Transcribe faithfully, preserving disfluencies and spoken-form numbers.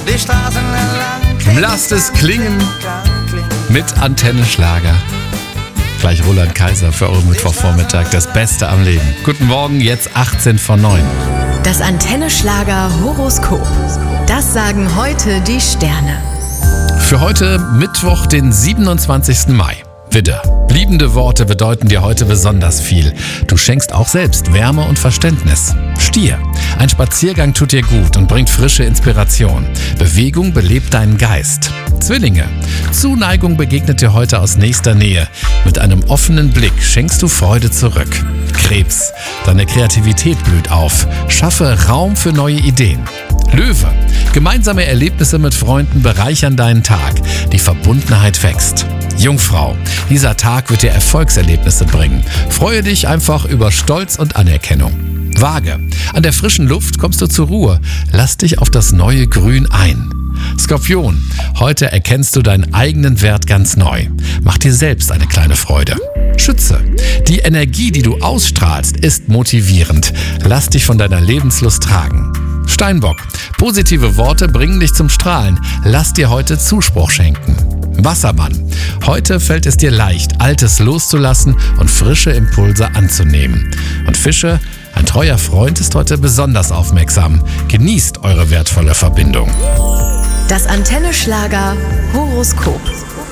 die Straßen entlang. Lasst es klingen mit Antenne Schlager. Gleich Roland Kaiser für euren Mittwochvormittag. Das Beste am Leben. Guten Morgen, jetzt achtzehn vor neun. Das Antenne Schlager Horoskop. Das sagen heute die Sterne. Für heute Mittwoch, den siebenundzwanzigsten Mai. Widder. Liebende Worte bedeuten dir heute besonders viel. Du schenkst auch selbst Wärme und Verständnis. Stier. Ein Spaziergang tut dir gut und bringt frische Inspiration. Bewegung belebt deinen Geist. Zwillinge. Zuneigung begegnet dir heute aus nächster Nähe. Mit einem offenen Blick schenkst du Freude zurück. Krebs. Deine Kreativität blüht auf. Schaffe Raum für neue Ideen. Löwe. Gemeinsame Erlebnisse mit Freunden bereichern deinen Tag. Die Verbundenheit wächst. Jungfrau. Dieser Tag wird dir Erfolgserlebnisse bringen. Freue dich einfach über Stolz und Anerkennung. Waage. An der frischen Luft kommst du zur Ruhe. Lass dich auf das neue Grün ein. Skorpion. Heute erkennst du deinen eigenen Wert ganz neu. Mach dir selbst eine kleine Freude. Schütze. Die Energie, die du ausstrahlst, ist motivierend. Lass dich von deiner Lebenslust tragen. Steinbock. Positive Worte bringen dich zum Strahlen. Lass dir heute Zuspruch schenken. Wassermann. Heute fällt es dir leicht, Altes loszulassen und frische Impulse anzunehmen. Und Fische. Ein treuer Freund ist heute besonders aufmerksam. Genießt eure wertvolle Verbindung. Das Antenne Schlager Horoskop.